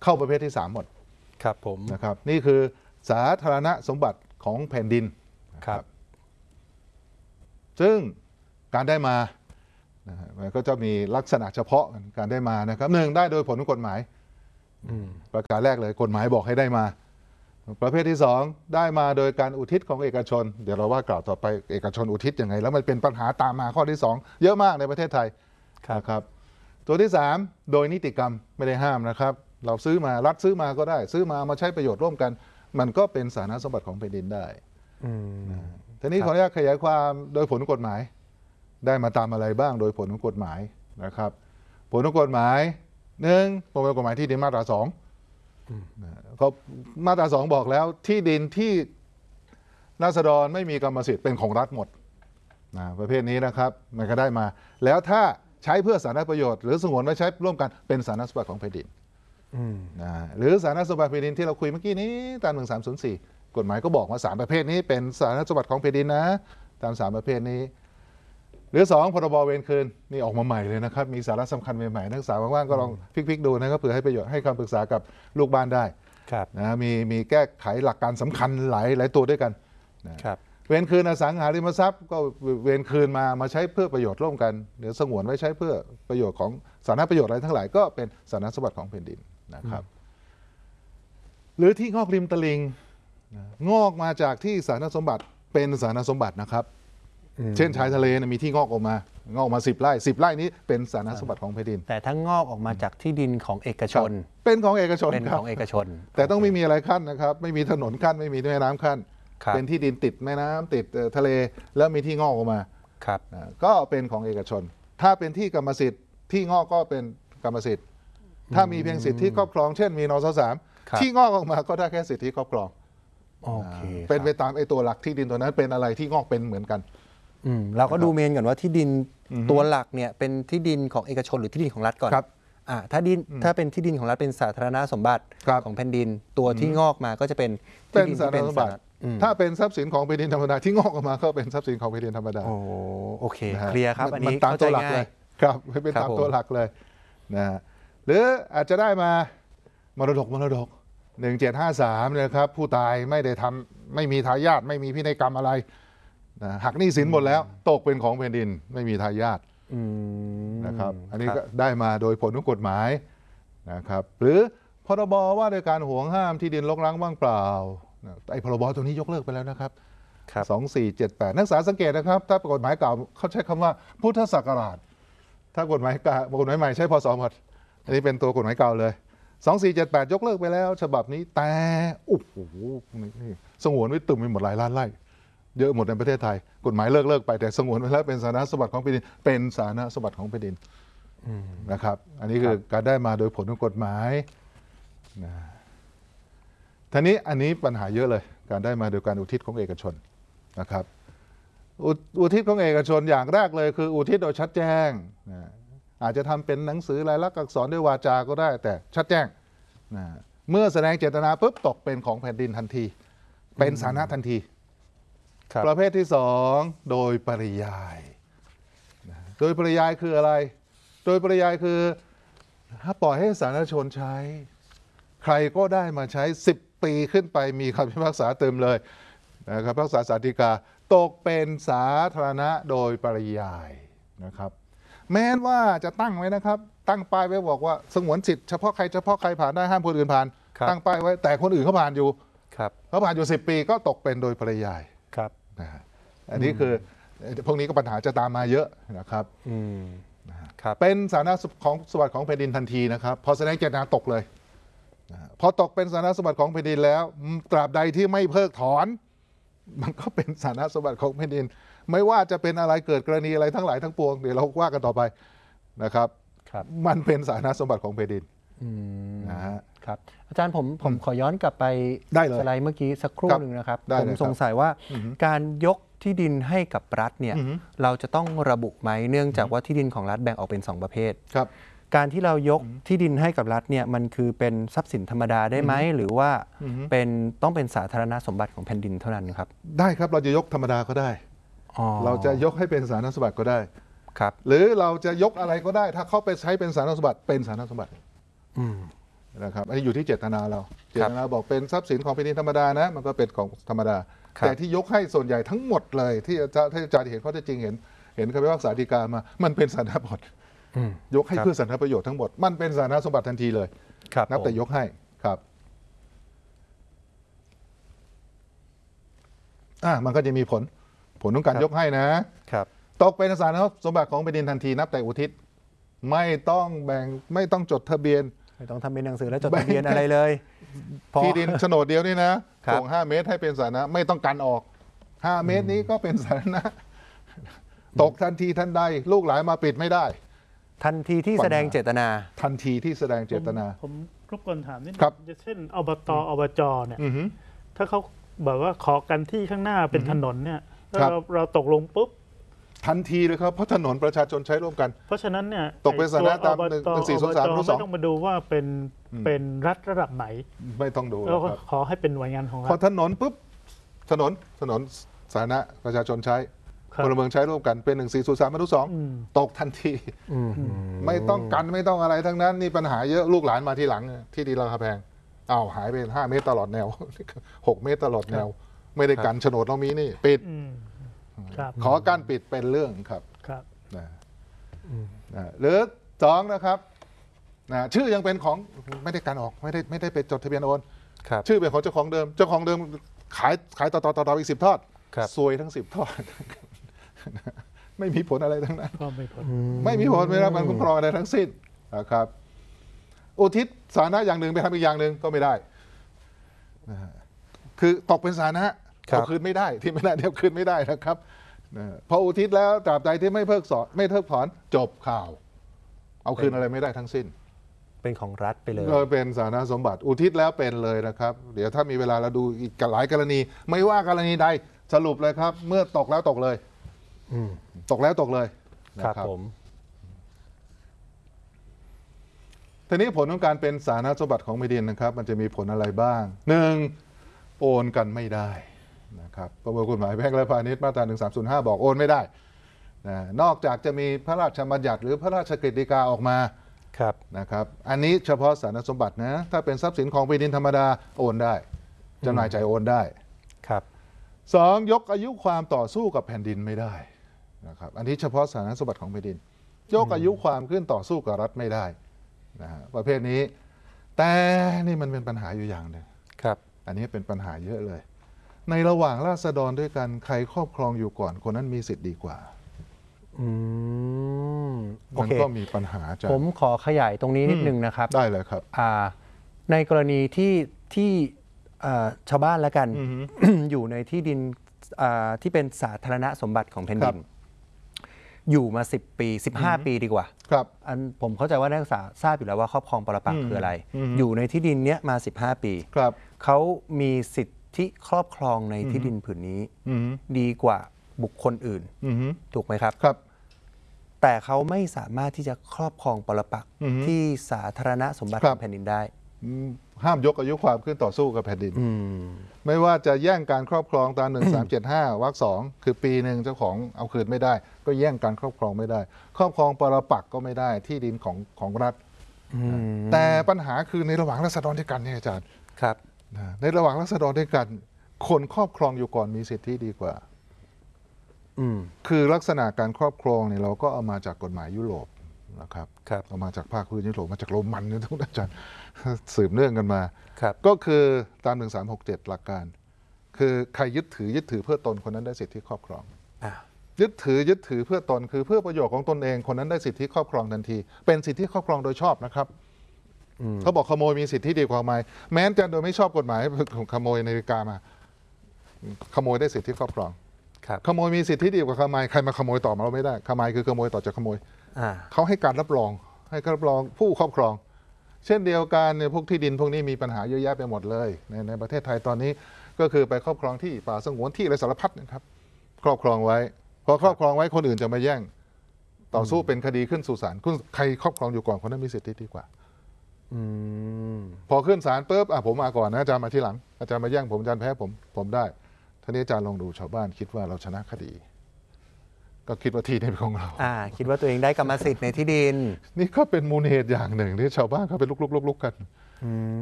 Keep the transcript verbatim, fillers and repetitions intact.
เข้าประเภทที่สามหมดครับผมนะครับนี่คือสาธารณสมบัติของแผ่นดินครับซึ่งการได้มานะฮะมันก็จะมีลักษณะเฉพาะการได้มานะครับหนึ่งได้โดยผลของกฎหมายประการแรกเลยกฎหมายบอกให้ได้มาประเภทที่สองได้มาโดยการอุทิศของเอกชนเดี๋ยวเราว่ากล่าวต่อไปเอกชนอุทิศยังไงแล้วมันเป็นปัญหาตามมาข้อที่สองเยอะมากในประเทศไทยนะครับตัวที่สามโดยนิติกรรมไม่ได้ห้ามนะครับเราซื้อมารัฐซื้อมาก็ได้ซื้อมามาใช้ประโยชน์ร่วมกันมันก็เป็นสาธารณสมบัติของแผ่นดินได้ทีนี้ขออนุญาตขยายความโดยผลของกฎหมายได้มาตามอะไรบ้างโดยผลของกฎหมายนะครับผลของกฎหมายหนึ่งประมวลกฎหมายที่ดินมาตราสองเขามาตราสองบอกแล้วที่ดินที่ราษฎรไม่มีกรรมสิทธิ์เป็นของรัฐหมดนะประเภทนี้นะครับมันก็ได้มาแล้วถ้าใช้เพื่อสาธารณประโยชน์หรือสงวนไว้ใช้ร่วมกันเป็นสาธารณสมบัติของแผ่นดินนะหรือสาธารณสมบัติแผ่นดินที่เราคุยเมื่อกี้นี้ตามหนึ่งสามศูนย์สี่กฎหมายก็บอกว่าสามประเภทนี้เป็นสาธารณสมบัติของแผ่นดินนะตามสามประเภทนี้หรือสองพรบเวรคืนนี่ออกมาใหม่เลยนะครับมีสาระสำคัญใหม่ๆนักศึกษาว่างๆก็ลองพลิกๆดูนะครับเผื่อให้ประโยชน์ให้คำปรึกษากับลูกบ้านได้นะมีมีแก้ไขหลักการสำคัญหลายหลายตัวด้วยกันนะเวรคืนอสังหาริมทรัพย์ก็เวรคืนมามาใช้เพื่อประโยชน์ร่วมกันหรือสงวนไว้ใช้เพื่อประโยชน์ของสาธารณประโยชน์อะไรทั้งหลายก็เป็นสาธารณสมบัติของแผ่นดินนะครับหรือที่งอกริมตลิ่งงอกมาจากที่สาธารณสมบัติเป็นสาธารณสมบัตินะครับเช่นชายทะเลมีที่งอกออกมางอกออกมาสิบไร่สิบไร่นี้เป็นสาธารณสมบัติของแผ่นดินแต่ถ้างอกออกมาจากที่ดินของเอกชนเป็นของเอกชนเป็นของเอกชนแต่ต้องไม่มีอะไรขั้นนะครับไม่มีถนนขั้นไม่มีแม่น้ำขั้นเป็นที่ดินติดแม่น้ำติดทะเลแล้วมีที่งอกออกมาครับก็เป็นของเอกชนถ้าเป็นที่กรรมสิทธิ์ที่งอกก็เป็นกรรมสิทธิ์ถ้ามีเพียงสิทธิครอบครองเช่นมีนสสามที่งอกออกมาก็ได้แค่สิทธิครอบครองเป็นไปตามไอ้ตัวหลักที่ดินตัวนั้นเป็นอะไรที่งอกเป็นเหมือนกันเราก็ดูเมนก่อนว่าที่ดินตัวหลักเนี่ยเป็นที่ดินของเอกชนหรือที่ดินของรัฐก่อนอ่าถ้าดินถ้าเป็นที่ดินของรัฐเป็นสาธารณสมบัติของแผ่นดินตัวที่งอกมาก็จะเป็นเป็นสาธารณสมบัติถ้าเป็นทรัพย์สินของแผ่นดินธรรมดาที่งอกออกมาก็เป็นทรัพย์สินของแผ่นดินธรรมดาโอ้โอเคเคลียร์ครับอันนี้ตามตัวหลักเลยครับเป็นตามตัวหลักเลยนะหรืออาจจะได้มามรดกมรดกหนึ่งเจ็ดห้าสามนะครับผู้ตายไม่ได้ทำไม่มีทายาทไม่มีพินัยกรรมอะไรหักหนี้สินหมดแล้วตกเป็นของแผ่นดินไม่มีทายาทนะครับอันนี้ก็ได้มาโดยผลของกฎหมายนะครับหรือพรบว่าด้วยการห่วงห้ามที่ดินรกร้างว่างเปล่าไอ้พรบตัวนี้ยกเลิกไปแล้วนะครับสองสี่เจ็ดแปดนักศึกษาสังเกตนะครับถ้ากฎหมายเก่าเขาใช้คำว่าพุทธศักราชถ้ากฎหมายเก่ากฎหมายใหม่ใช้พศหมดอันนี้เป็นตัวกฎหมายเก่าเลยสองสี่เจ็ดแปดยกเลิกไปแล้วฉบับนี้แต่โอ้โหนี่สงวนไว้ตึมไปหมดหลายล้านไร่เยอะหมดในประเทศไทยกฎหมายเลิกเลิกไปแต่สงวนไว้แล้วเป็นสาธารณสมบัติของแผ่นดินเป็นสาธารณสมบัติของแผ่นดินนะครับอันนี้คือการได้มาโดยผลของกฎหมายนะทีนี้อันนี้ปัญหาเยอะเลยการได้มาโดยการอุทิศของเอกชนนะครับอุทิศของเอกชนอย่างแรกเลยคืออุทิศโดยชัดแจ้งนะอาจจะทำเป็นหนังสือลายลักษณ์อักษรด้วยวาจาก็ได้แต่ชัดแจ้งนะเมื่อแสดงเจตนาปุ๊บตกเป็นของแผ่นดินทันทีเป็นสาธารณะทันทีประเภทที่สองโดยปริยายโดยปริยายคืออะไรโดยปริยายคือถ้าปล่อยให้สาธารณชนใช้ใครก็ได้มาใช้สิบปีขึ้นไปมีคำพิพากษาเติมเลยนะครับพิพากษาศาลฎีกาตกเป็นสาธารณะโดยปริยายนะครับแม้ว่าจะตั้งไว้นะครับตั้งป้ายไว้บอกว่าสงวนสิทธิ์เฉพาะใครเฉพาะใครผ่านได้ห้ามคนอื่นผ่านตั้งป้ายไว้แต่คนอื่นเขาผ่านอยู่เขาผ่านอยู่สิบปีก็ตกเป็นโดยปริยายครับนะอันนี้คือพวกนี้ก็ปัญหาจะตามมาเยอะนะครับเป็นสาธารณของสมบัติของแผ่นดินทันทีนะครับพอแสดงเจตนาตกเลยพอตกเป็นสาธารณสมบัติของแผ่นดินแล้วตราบใดที่ไม่เพิกถอนมันก็เป็นสาธารณสมบัติของแผ่นดินไม่ว่าจะเป็นอะไรเกิดกรณีอะไรทั้งหลายทั้งปวงเดี๋ยวเราว่ากันต่อไปนะครับมันเป็นสาธารณสมบัติของแผ่นดินนะฮะครับอาจารย์ผมผมขอย้อนกลับไปสไลด์เมื่อกี้สักครู่หนึ่งนะครับผมสงสัยว่าการยกที่ดินให้กับรัฐเนี่ยเราจะต้องระบุไหมเนื่องจากว่าที่ดินของรัฐแบ่งออกเป็นสองประเภทครับการที่เรายกที่ดินให้กับรัฐเนี่ยมันคือเป็นทรัพย์สินธรรมดาได้ไหมหรือว่าเป็นต้องเป็นสาธารณสมบัติของแผ่นดินเท่านั้นครับได้ครับเราจะยกธรรมดาก็ได้เราจะยกให้เป็นสาธารณสมบัติก็ได้ครับหรือเราจะยกอะไรก็ได้ถ้าเข้าไปใช้เป็นสาธารณสมบัติเป็นสาธารณสมบัตินะครับอันนี้อยู่ที่เจตนาเราเจตนาบอกเป็นทรัพย์สินของแผ่นดินธรรมดานะมันก็เป็นของธรรมดาแต่ที่ยกให้ส่วนใหญ่ทั้งหมดเลยที่อาจารย์ที่อาจารย์เห็นข้อเท็จจริงเห็นเห็นคำพิพากษาฎีกามามันเป็นสาธารณประโยชน์ยกให้เพื่อสาธารณประโยชน์ทั้งหมดมันเป็นสาธารณสมบัติทันทีเลยนับแต่ยกให้ครับอ่ะมันก็จะมีผลผลของการยกให้นะครับตกเป็นสาธารณสมบัติของแผ่นดินทันทีนับแต่อุทิศไม่ต้องแบ่งไม่ต้องจดทะเบียนไม่ต้องทำเป็นหนังสือแล้วจดทะเบียนอะไรเลยที่ดินโฉนดเดียวนี่นะส่งห้าเมตรให้เป็นสาธารณะไม่ต้องกันออกห้าเมตรนี้ก็เป็นสาธารณะตกทันทีทันใดลูกหลานมาปิดไม่ได้ทันทีที่แสดงเจตนาทันทีที่แสดงเจตนาผมรบกวนถามนิดนึงเช่นอบตอบจเนี่ยถ้าเขาบอกว่าขอกันที่ข้างหน้าเป็นถนนเนี่ยแล้วเราเราตกลงปุ๊บทันทีเลยครับเพราะถนนประชาชนใช้ร่วมกันเพราะฉะนั้นเนี่ยตกเป็นสาธารณะตามหนึ่งสี่สองสามไม่ต้องมาดูว่าเป็นเป็นรัฐระดับไหนไม่ต้องดูแล้วขอให้เป็นหน่วยงานของรัฐพอถนนปุ๊บถนนถนนสาธารณะประชาชนใช้พลเมืองใช้ร่วมกันเป็นหนึ่งสี่ศูนย์สามอนุสองตกทันทีไม่ต้องกันไม่ต้องอะไรทั้งนั้นนี่ปัญหาเยอะลูกหลานมาทีหลังที่ดินราคาแพงอ้าวหายไปห้าเมตรตลอดแนวหกเมตรตลอดแนวไม่ได้กันโฉนดเรามีนี่ปิดขอการปิดเป็นเรื่องครับนะหรือสองนะครับนะชื่อยังเป็นของไม่ได้การออกไม่ได้ไม่ได้ไปจดทะเบียนโอนชื่อเป็นของเจ้าของเดิมเจ้าของเดิมขายขายต่อต่อต่ออีกสิบทอดซวยทั้งสิบทอดไม่มีผลอะไรทั้งนั้นไม่ผลไม่มีผลไม่รับการคุ้มครองอะไรทั้งสิ้นนะครับอุทิศสาธารณะอย่างหนึ่งไปทำอีกอย่างหนึ่งก็ไม่ได้คือตกเป็นสาธารณะเอาคืนไม่ได้ที่ไม่ได้เดี๋ยวคืนไม่ได้นะครับพออุทิศแล้วตราบใดที่ไม่เพิกถอนไม่เพิกถอนจบข่าวเอาคืนอะไรไม่ได้ทั้งสิ้นเป็นของรัฐไปเลยเราเป็นสาธารณสมบัติอุทิศแล้วเป็นเลยนะครับเดี๋ยวถ้ามีเวลาเราดูอีกหลายกรณีไม่ว่ากรณีใดสรุปเลยครับเมื่อตกแล้วตกเลยตกแล้วตกเลยครับผมทีนี้ผลของการเป็นสาธารณสมบัติของแผ่นดินนะครับมันจะมีผลอะไรบ้างหนึ่งโอนกันไม่ได้นะครับประมวลกฎหมายแพ่งและพาณิชย์มาตราหนึ่งสามศูนย์ห้าบอกโอนไม่ได้นะนอกจากจะมีพระราชบัญญัติหรือพระราชกฤษฎีกาออกมานะครับอันนี้เฉพาะสาธารณสมบัตินะถ้าเป็นทรัพย์สินของแผ่นดินธรรมดาโอนได้จำหน่ายจ่ายโอนได้ครับสองยกอายุความต่อสู้กับแผ่นดินไม่ได้นะครับอันนี้เฉพาะสาธารณสมบัติของแผ่นดินยกอายุความขึ้นต่อสู้กับรัฐไม่ได้นะฮะประเภทนี้แต่นี่มันเป็นปัญหาอยู่อย่างหนึ่งครับอันนี้เป็นปัญหาเยอะเลยในระหว่างราษฎรด้วยกันใครครอบครองอยู่ก่อนคนนั้นมีสิทธิ์ดีกว่าอืมมันก็มีปัญหาจ้ะผมขอขยายตรงนี้นิดนึงนะครับได้เลยครับในกรณีที่ที่ชาวบ้านแล้วกัน อยู่ในที่ดินที่เป็นสาธารณสมบัติของแผ่นดินอยู่มาสิบปีสิบห้าปีดีกว่าครับอันผมเข้าใจว่านักศึกษาทราบอยู่แล้วว่าครอบครองปรปักษ์คืออะไรอยู่ในที่ดินเนี้ยมาสิบห้าปีครับเขามีสิทธิครอบครองในที่ดินผืนนี้ดีกว่าบุคคลอื่นถูกไหมครับครับแต่เขาไม่สามารถที่จะครอบครองปรปักษ์ที่สาธารณสมบัติของแผ่นดินได้ห้ามยกอายุความขึ้นต่อสู้กับแผ่นดินไม่ว่าจะแย่งการครอบครองตามหนึ่งสามเจ็ดห้าวรรคสองคือปีหนึ่งเจ้าของเอาคืนไม่ได้ก็แย่งการครอบครองไม่ได้ครอบครองปรปักษ์ก็ไม่ได้ที่ดินของของรัฐแต่ปัญหาคือในระหว่างราษฎรด้วยกันเนี่ยอาจารย์ครับในระหว่างราษฎรด้วยกันคนครอบครองอยู่ก่อนมีสิทธิดีกว่าคือลักษณะการครอบครองเนี่ยเราก็เอามาจากกฎหมายยุโรปนะครับเอามาจากภาคพื้นยุโรปมาจากโรมันนี่ทุกอาจารย์สืบเนื่องกันมาก็คือตามหนึ่งสามหกเจ็ดหลักการคือใครยึดถือยึดถือเพื่อตนคนนั้นได้สิทธิครอบครองยึดถือยึดถือเพื่อตนคือเพื่อประโยชน์ของตนเองคนนั้นได้สิทธิครอบครองทันทีเป็นสิทธิครอบครองโดยชอบนะครับเขาบอกขโมยมีสิทธิดีกว่าไหมแม้จะโดยไม่ชอบกฎหมายขโมยนาฬิกามาขโมยได้สิทธิครอบครองขโมยมีสิทธิดีกว่าขโมยใครมาขโมยต่อมาเราไม่ได้ขโมยคือขโมยต่อจากขโมยเขาให้การรับรองให้การรับรองผู้ครอบครองเช่นเดียวกันในพวกที่ดินพวกนี้มีปัญหาเยอะแยะไปหมดเลยในในประเทศไทยตอนนี้ก็คือไปครอบครองที่ป่าสงวนที่อะไรสารพัดนะครับครอบครองไว้พอครอบครองไว้คนอื่นจะมาแย่งต่อสู้เป็นคดีขึ้นสู่ศาลใครครอบครองอยู่ก่อนคนนั้นมีสิทธิดีกว่าพอขึ้นศาลปุ๊บอ่ะผมมาก่อนนะอาจารย์มาทีหลังอาจารย์มาแย่งผมอาจารย์แพ้ผมผมได้ทีนี้อาจารย์ลองดูชาวบ้านคิดว่าเราชนะคดีก็คิดว่าที่นี่เป็นของเราอ่าคิดว่าตัวเองได้กรรมสิทธิ์ในที่ดินนี่ก็เป็นมูลเหตุอย่างหนึ่งที่ชาวบ้านเขาเป็นลุกๆๆๆกันอืม